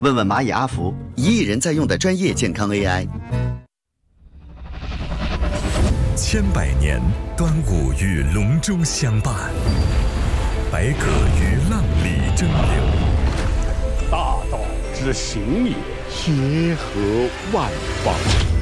问问蚂蚁阿福，1亿人在用的专业健康 AI。 千百年，端午与龙舟相伴，百舸于浪里争流。 大道之行也，协和万方。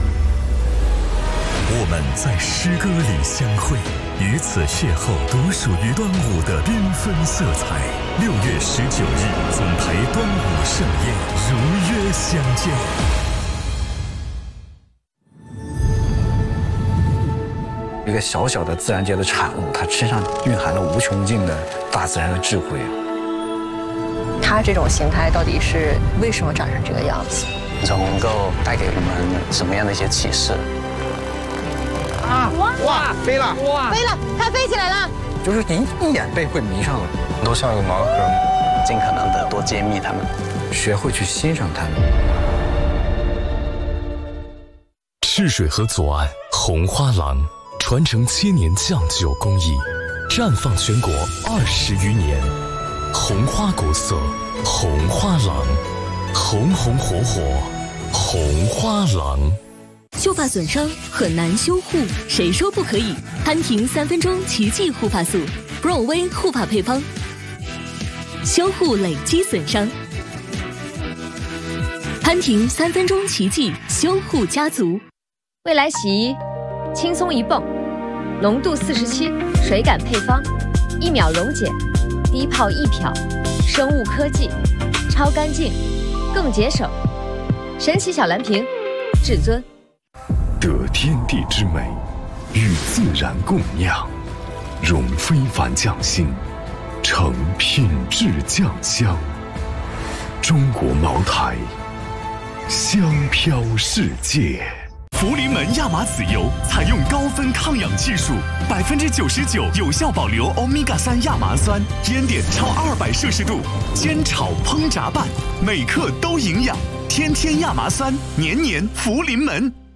我们在诗歌里相会，于此邂逅独属于端午的缤纷色彩。6月19日，总台端午盛宴如约相见。 一个小小的自然界的产物，它身上蕴含了无穷尽的大自然的智慧。 它这种形态到底是为什么长成这个样子？ 能够带给我们什么样的一些启示？ 哇，飞了！ 哇，飞了，它飞起来了！ 就是一眼会迷上了， 都像个盲盒，尽可能的多揭秘它们， 学会去欣赏它们。 赤水河左岸红花廊，传承7年酱酒工艺，绽放全国20余年。红花国色，红花廊，红红火火，红花廊。 秀发损伤很难修护，谁说不可以？潘婷3分钟奇迹护发素 ，Pro V 护发配方，修护累积损伤。潘婷3分钟奇迹修护家族。 未来洗衣，轻松一泵，浓度47，水感配方，1秒溶解，低泡易漂，生物科技，超干净，更节省。神奇小蓝瓶，至尊。 得天地之美，与自然共酿，融非凡匠心，成品质酱香。中国茅台，香飘世界。 福临门亚麻籽油采用高分抗氧技术，99%有效保留欧米伽3亚麻酸，烟点超200摄氏度，煎炒烹炸拌，每克都营养。天天亚麻酸，年年福临门。